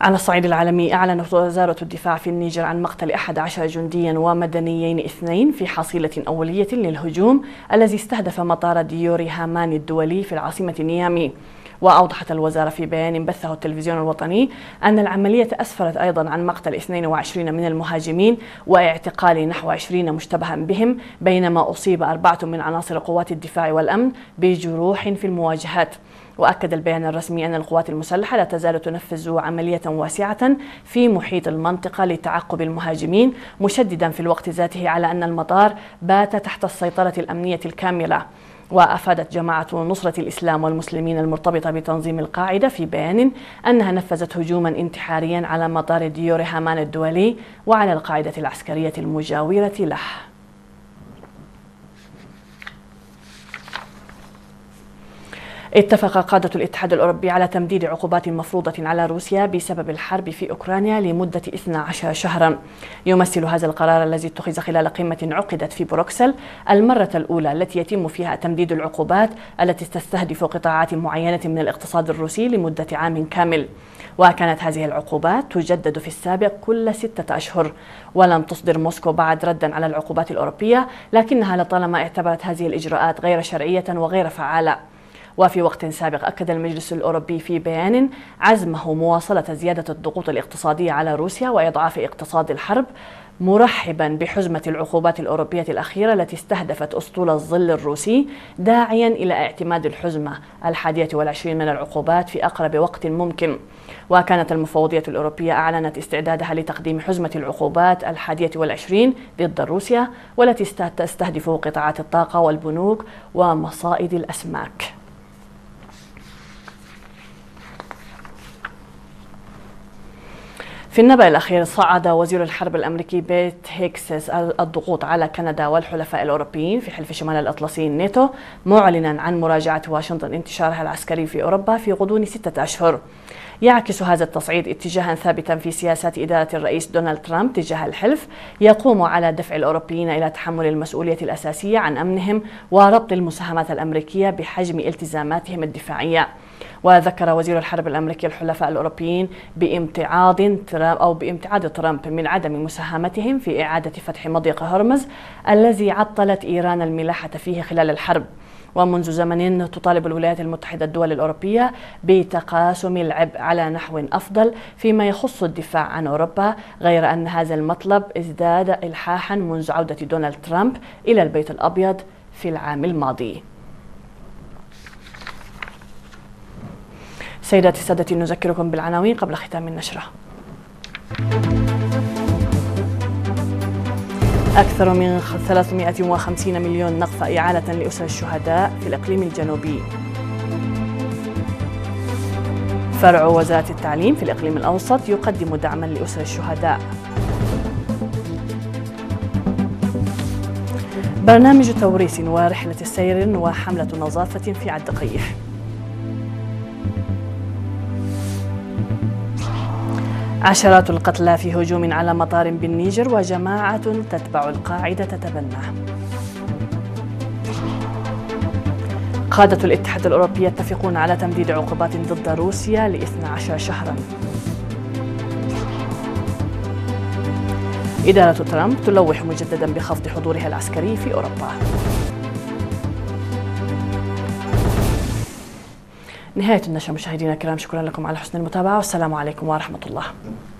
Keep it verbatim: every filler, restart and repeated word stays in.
على الصعيد العالمي، أعلنت وزارة الدفاع في النيجر عن مقتل أحد عشر جنديا ومدنيين اثنين في حصيلة أولية للهجوم الذي استهدف مطار ديوري هاماني الدولي في العاصمة نيامي. وأوضحت الوزارة في بيان بثه التلفزيون الوطني أن العملية أسفرت أيضا عن مقتل اثنين وعشرين من المهاجمين واعتقال نحو عشرين مشتبها بهم، بينما أصيب أربعة من عناصر قوات الدفاع والأمن بجروح في المواجهات. وأكد البيان الرسمي أن القوات المسلحة لا تزال تنفذ عملية واسعة في محيط المنطقة لتعقب المهاجمين، مشددا في الوقت ذاته على أن المطار بات تحت السيطرة الأمنية الكاملة. وأفادت جماعة نصرة الإسلام والمسلمين المرتبطة بتنظيم القاعدة في بيان أنها نفذت هجوما انتحاريا على مطار ديوري هامان الدولي وعلى القاعدة العسكرية المجاورة له. اتفق قادة الاتحاد الأوروبي على تمديد عقوبات مفروضة على روسيا بسبب الحرب في أوكرانيا لمدة اثني عشر شهرا. يمثل هذا القرار الذي اتخذ خلال قمة عقدت في بروكسل المرة الأولى التي يتم فيها تمديد العقوبات التي تستهدف قطاعات معينة من الاقتصاد الروسي لمدة عام كامل. وكانت هذه العقوبات تجدد في السابق كل ستة أشهر، ولم تصدر موسكو بعد ردا على العقوبات الأوروبية، لكنها لطالما اعتبرت هذه الإجراءات غير شرعية وغير فعالة. وفي وقت سابق أكد المجلس الأوروبي في بيان عزمه مواصلة زيادة الضغوط الاقتصادية على روسيا وإضعاف اقتصاد الحرب، مرحبا بحزمة العقوبات الأوروبية الأخيرة التي استهدفت أسطول الظل الروسي، داعيا إلى اعتماد الحزمة الحادية والعشرين من العقوبات في أقرب وقت ممكن. وكانت المفوضية الأوروبية أعلنت استعدادها لتقديم حزمة العقوبات الحادية والعشرين ضد روسيا، والتي تستهدف قطاعات الطاقة والبنوك ومصائد الأسماك. في النبأ الأخير، صعد وزير الحرب الأمريكي بيت هيكسس الضغوط على كندا والحلفاء الأوروبيين في حلف شمال الأطلسي الناتو، معلنا عن مراجعة واشنطن انتشارها العسكري في أوروبا في غضون ستة أشهر. يعكس هذا التصعيد اتجاها ثابتا في سياسات إدارة الرئيس دونالد ترامب تجاه الحلف، يقوم على دفع الأوروبيين إلى تحمل المسؤولية الأساسية عن أمنهم وربط المساهمات الأمريكية بحجم التزاماتهم الدفاعية. وذكر وزير الحرب الأمريكي الحلفاء الأوروبيين بامتعاض ترامب أو بامتعاض ترامب من عدم مساهمتهم في إعادة فتح مضيق هرمز الذي عطلت إيران الملاحة فيه خلال الحرب. ومنذ زمن تطالب الولايات المتحدة الدول الأوروبية بتقاسم العبء على نحو أفضل فيما يخص الدفاع عن أوروبا، غير أن هذا المطلب ازداد إلحاحا منذ عودة دونالد ترامب إلى البيت الأبيض في العام الماضي. سيداتي سادتي، نذكركم بالعناوين قبل ختام النشرة. أكثر من ثلاثمائة وخمسين مليون نقفة إعالة لأسر الشهداء في الإقليم الجنوبي. فرع وزارة التعليم في الإقليم الأوسط يقدم دعما لأسر الشهداء. برنامج توريث ورحلة سير وحملة نظافة في عالدقيح. عشرات القتلى في هجوم على مطار بالنيجر، وجماعة تتبع القاعدة تتبناه. قادة الاتحاد الأوروبي يتفقون على تمديد عقوبات ضد روسيا لاثني عشر شهرا. إدارة ترامب تلوح مجددا بخفض حضورها العسكري في أوروبا. نهاية النشرة مشاهدينا الكرام، شكرا لكم على حسن المتابعة، والسلام عليكم ورحمة الله.